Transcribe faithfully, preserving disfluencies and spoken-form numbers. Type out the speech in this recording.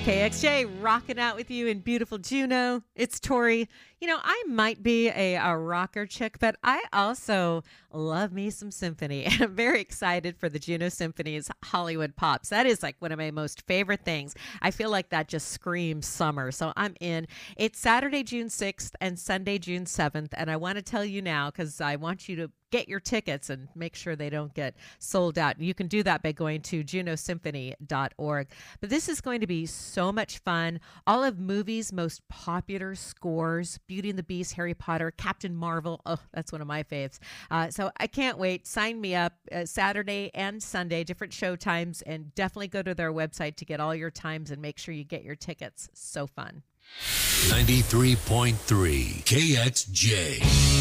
K X J rocking out with you in beautiful Juneau. It's Tori. You know, I might be a, a rocker chick, but I also love me some symphony. And I'm very excited for the Juneau Symphony's Hollywood Pops. That is like one of my most favorite things. I feel like that just screams summer. So I'm in. It's Saturday, June sixth and Sunday, June seventh. And I want to tell you now because I want you to get your tickets and make sure they don't get sold out. You can do that by going to juneau symphony dot org. But this is going to be so much fun. All of movies' most popular scores, Beauty and the Beast, Harry Potter, Captain Marvel. Oh, that's one of my faves. Uh, so I can't wait. Sign me up uh, Saturday and Sunday, different show times, and definitely go to their website to get all your times and make sure you get your tickets. So fun. ninety-three point three K X J.